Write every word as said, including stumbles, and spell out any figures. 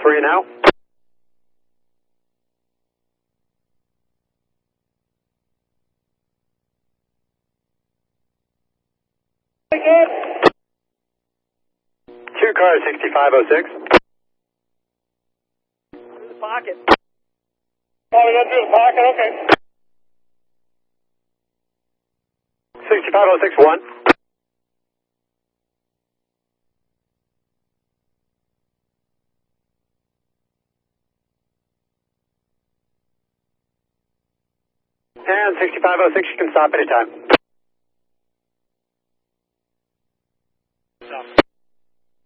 Three and out. Two cars, sixty-five oh six. Through the pocket. Oh, we got through the pocket, okay. sixty-five oh six one. And sixty-five oh six, you can stop anytime.